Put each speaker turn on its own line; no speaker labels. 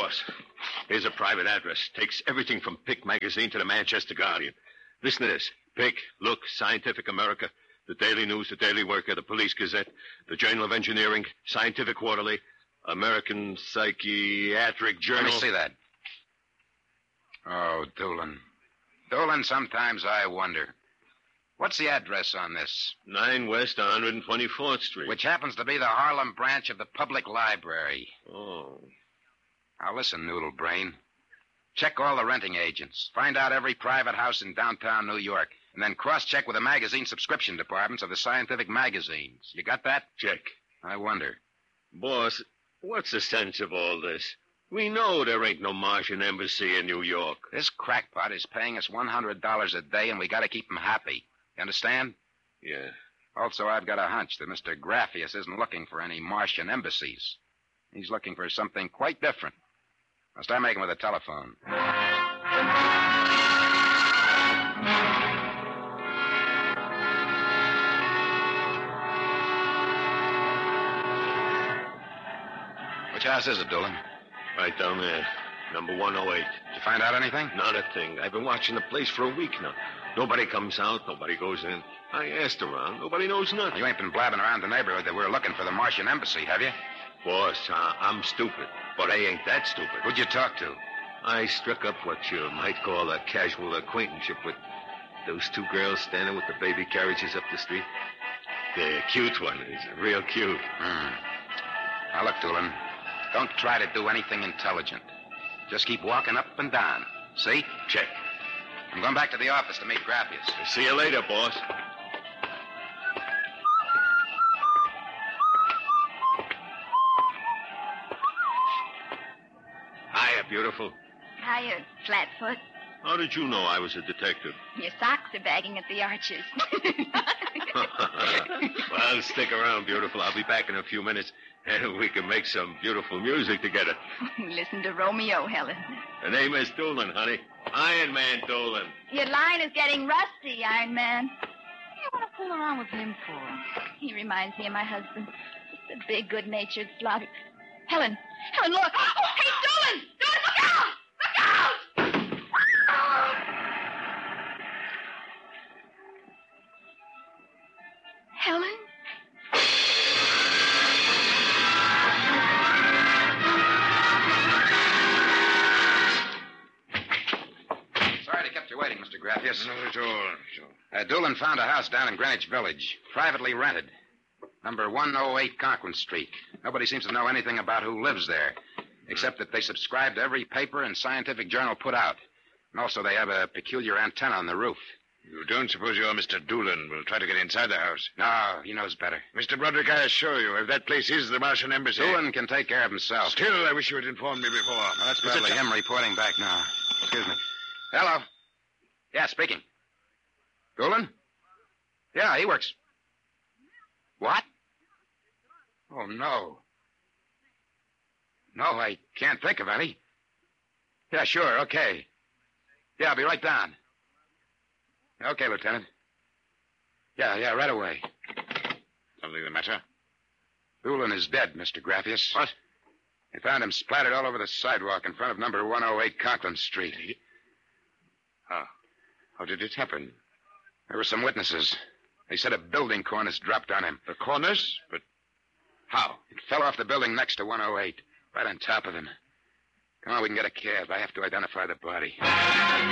Boss, here's a private address. Takes everything from Pick magazine to the Manchester Guardian. Listen to this. Pick, Look, Scientific America, the Daily News, the Daily Worker, the Police Gazette, the Journal of Engineering, Scientific Quarterly, American Psychiatric Journal.
Let me see that. Oh, Doolin. Doolin, sometimes I wonder. What's the address on this?
9 West 124th Street.
Which happens to be the Harlem branch of the Public Library.
Oh.
Now listen, Noodle Brain. Check all the renting agents. Find out every private house in downtown New York. And then cross-check with the magazine subscription departments of the scientific magazines. You got that?
Check.
I wonder.
Boss, what's the sense of all this? We know there ain't no Martian embassy in New York.
This crackpot is paying us $100 a day, and we got to keep him happy. You understand?
Yeah.
Also, I've got a hunch that Mr. Graffius isn't looking for any Martian embassies. He's looking for something quite different. I'll start making with the telephone. Which house is it, Doolin?
Right down there. Number 108.
Did you find out anything?
Not a thing. I've been watching the place for a week now. Nobody comes out. Nobody goes in. I asked around. Nobody knows nothing.
You ain't been blabbing around the neighborhood that we're looking for the Martian embassy, have you?
Boss, I'm stupid. But I ain't that stupid.
Who'd you talk to?
I struck up what you might call a casual acquaintanceship with those 2 girls standing with the baby carriages up the street. The cute one is real cute.
Now, look, Doolin, don't try to do anything intelligent. Just keep walking up and down. See?
Check.
I'm going back to the office to meet Graffius.
See you later, boss. Hiya, beautiful.
Hiya, Flatfoot.
How did you know I was a detective?
Your socks are bagging at the arches.
Well, stick around, beautiful. I'll be back in a few minutes, and we can make some beautiful music together.
Listen to Romeo, Helen.
The name is Doolin, honey. Iron Man Doolin.
Your line is getting rusty, Iron Man.
What do you want to fool around with him for?
He reminds me of my husband. Just a big, good-natured slob. Helen, look. Oh, hey, Doolin! Doolin, look out! Look out! Helen?
Sorry to kept you waiting, Mr. Graffius.
Not at all.
Doolin found a house down in Greenwich Village, privately rented. Number 108 Conklin Street. Nobody seems to know anything about who lives there, except that they subscribe to every paper and scientific journal put out. And also they have a peculiar antenna on the roof.
You don't suppose your Mr. Doolin will try to get inside the house?
No, he knows better.
Mr. Broderick, I assure you, if that place is the Martian embassy...
Doolin can take care of himself.
Still, I wish you had informed me before.
Now, that's probably him reporting back now. Excuse me. Hello? Yeah, speaking. Doolin? Yeah, he works. What? Oh, no. No, I can't think of any. Yeah, sure, okay. Yeah, I'll be right down. Okay, Lieutenant. Yeah, right away.
Something the matter?
Doolin is dead, Mr. Graffius.
What?
They found him splattered all over the sidewalk in front of number 108 Conklin Street.
How did it happen?
There were some witnesses. They said a building cornice dropped on him.
The cornice? But how?
It fell off the building next to 108, right on top of him. Come on, we can get a cab. I have to identify the body.